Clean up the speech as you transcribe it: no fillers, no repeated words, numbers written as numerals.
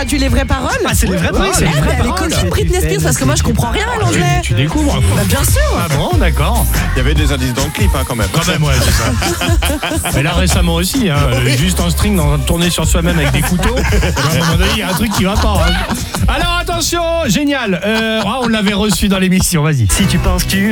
traduit les vraies paroles. Ah, c'est les vraies paroles. Elle est coquine Britney Spears parce que moi je comprends rien à l'anglais. Tu découvres. Bah, bien sûr. Ah bon, d'accord. Il y avait des indices dans le clip quand même. Quand même, ouais, c'est ça. Mais là, récemment aussi, juste en string, tourner sur soi-même avec des couteaux. À un moment donné, il y a un truc qui va pas. Alors attention, génial. On l'avait reçu dans l'émission, vas-y. Si tu penses tu